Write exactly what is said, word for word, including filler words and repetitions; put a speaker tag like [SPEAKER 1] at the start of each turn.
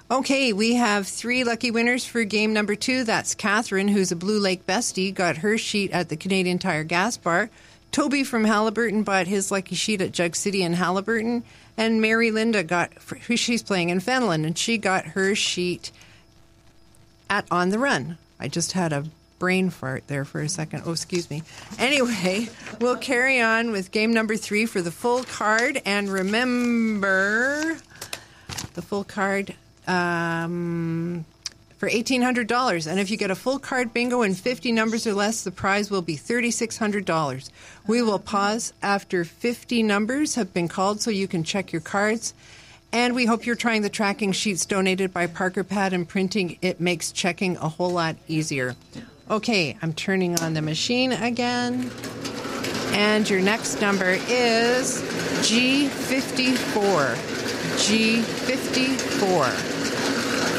[SPEAKER 1] Okay, we have three lucky winners for game number two. That's Catherine, who's a Blue Lake bestie, got her sheet at the Canadian Tire Gas Bar. Toby from Haliburton bought his lucky sheet at Jug City in Haliburton. And Mary Linda got, she's playing in Fenelon, and she got her sheet at On the Run. I just had a brain fart there for a second. Oh, excuse me. Anyway, we'll carry on with game number three for the full card. And remember, the full card... Um, for eighteen hundred dollars. And if you get a full card bingo and fifty numbers or less, the prize will be three thousand six hundred dollars. We will pause after fifty numbers have been called so you can check your cards. And we hope you're trying the tracking sheets donated by Parker Pad and Printing. It makes checking a whole lot easier. Okay, I'm turning on the machine again. And your next number is G fifty-four. G fifty-four.